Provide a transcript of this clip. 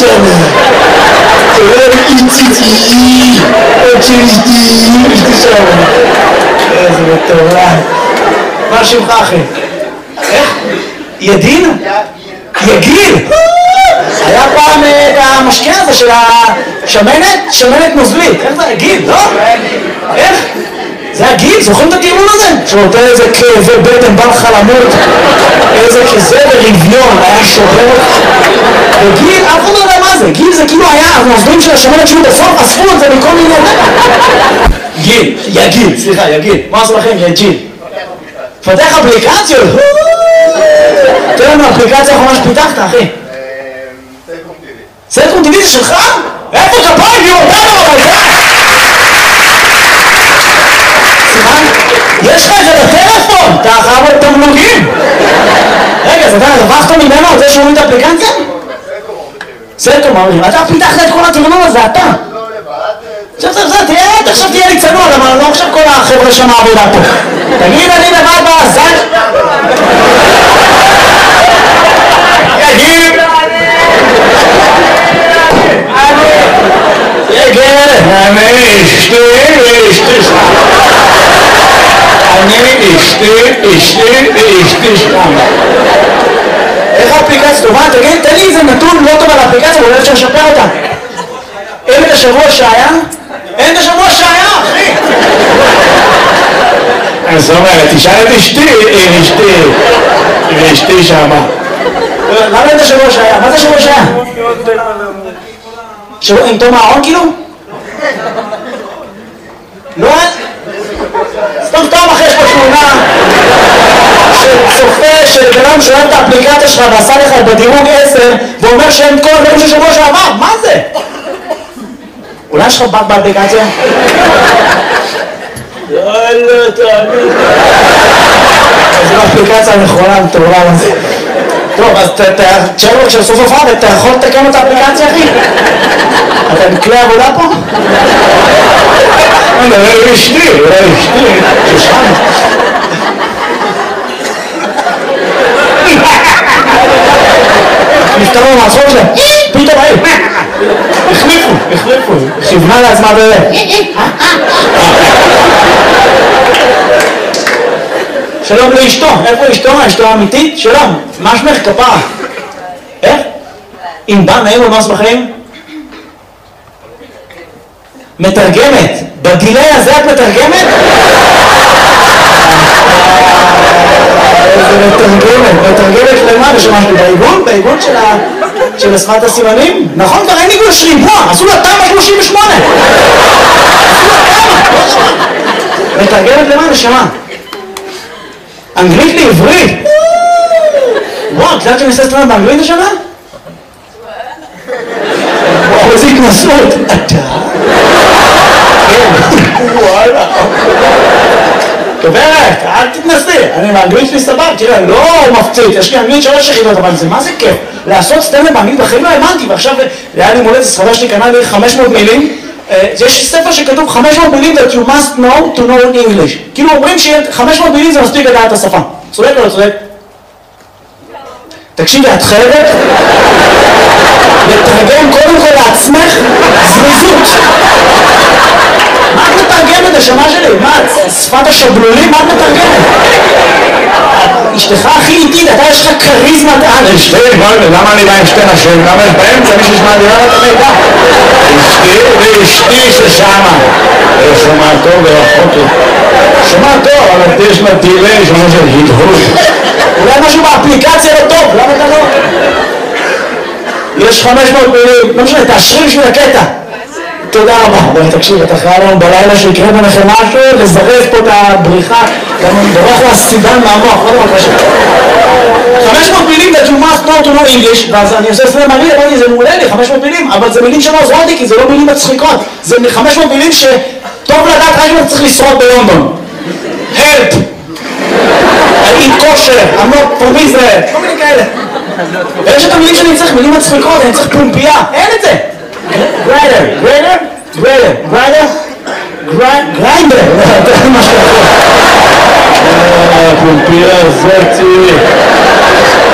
שם. איציתי, עוד שלישתי, אשתי שם. איזה מטורף. מה שמך אחי? איך? ידין? יגיל? היה פעם את המשקה הזה של השמנת? שמנת נוזלית. איך זה? גיל, לא? איך? זה הגיל, זוכרים את הטיעון הזה? שנותן איזה כאבי בטן, בא לך למות, איזה כזה ברביון, היה שובר. וגיל, אף אחד לא יודע מה זה, גיל זה כאילו היה, הנוזלים של השמנת שהוא בסוף, אספו את זה מכל מיני... גיל, יגיל, סליחה, יגיל. מה עשו לכם, יגיל? פתח אפליקציות? תראה לנו אפליקציה האחרונה שפיתחת, אחי. סלקום טיווי זה שלך? איפה כפיים? יהיו אותנו אבל זה? יש לך את זה בטלפון, אתה חייב את תמלוגים. רגע, אז אתה רווחת ממנו על זה שהוא מבין את האפליקציה? סלקום, אמרים, אתה פיתחת את כל התמלוג הזה, אתה. עכשיו תהיה לי צנוע, אבל לא עכשיו כל החבר'ה שם העבודה פה. תגיד, אני לבד בעזן. יגיד. אני אשתי שם. איך האפליקציה טובה? תגיד, תן לי איזה נתון לא טוב על האפליקציה, אבל אפשר לשפר אותה. אין את השבוע שהיה? אין את השבוע שהיה, אחי! אז זאת אומרת, תשאל את אשתי שמה. למה אין את השבוע שהיה? מה זה השבוע שהיה? שבוע עם תום הארון כאילו? לא? סתם אחרי יש פה תמונה של צופה של גלם שאוהב את האפליקציה שלך ועשה לך בדירוג 10 ואומר שאין כל הדברים של שבוע שעבר, מה זה? אולי יש לך בת באפליקציה? לא, תאמין. זו האפליקציה הנכונה, מטורלל הזה. טוב, אז תשאר לו כשסוף הופעה, אתה יכול לתקן את האפליקציה, אחי? אתה מכלי עבודה פה? אולי אשתי. ששם. נפתרו מהצחוק שלהם. פתאום היי. החליפו. כיוונה לעצמה שלום לאשתו. איפה אשתו? אשתו האמיתית? שלום. מה שמך כפרה? איך? אם בא נעים ומאס בחיים? מתרגמת. בגילי הזה את מתרגמת? איזה מתרגמת למה? בשמה שלי בעיגון של השפת הסימנים? נכון, כבר אין עיגון של ריבוע, עשו לה תמ"א 38. מתרגמת למה? בשמה? אנגלית לעברית? וואו, את יודעת שאני עושה סטרנד באנגלית השנה? וואו, איזה התנסות. אתה? וואלה. גברת, אל תתנסי, אני באנגלית שלי סבב, תראה, לא מפציץ, יש לי אנגלית 3 יחידות, אבל זה מה זה כיף? לעשות סטנדאפ באנגלית בחיים לא האמנתי, ועכשיו היה לי מולדת, סחבה שלי קנה לי 500 מילים, יש ספר שכתוב 500 מילים that you must know to know English, כאילו אומרים ש500 מילים זה מספיק לדעת את השפה, צודק או לא צודק? תקשיבי, את חייבת לתרגם קודם כל לעצמך זריזות. מה את מתרגמת השמה שלי? מה, שפת השבלולים? מה את מתרגמת? אשתך הכי איטית, אתה יש לך קריזמה על אשתי, למה אני בא עם שתי נשים? למה יש באמצע מישהו שמעדירה את המידע? אשתי ששמה. שומע טוב ורחוק. שומע טוב, אבל יש לה דילי, שומע של הדהוד. אולי משהו באפליקציה לא טוב, למה אתה לא? יש 500 מילים, לא משנה, תאשרי בשביל הקטע. תודה רבה. בואי תקשיב, אתה חייב לנו בלילה שיקרה ביניכם משהו, לזרז פה את הבריחה, גם בורח לה סידן מהמוח, לא דבר קשה. 500 מילים that you must know to know English, ואז אני עושה סלם מעניין, אמרתי, זה מעולה לי, 500 מילים, אבל זה מילים שלא עוזרות לי, כי זה לא מילים מצחיקות. זה 500 מילים שטוב לדעת רק אם אתה צריך לשרוד בלונדון. Help! I eat kosher, I'm not from Israel, כל מיני כאלה. ויש את המילים שאני צריך, מילים מצחיקות, אני צריך פומפייה, אין את זה. גריינדר, פומפייה, זרצי.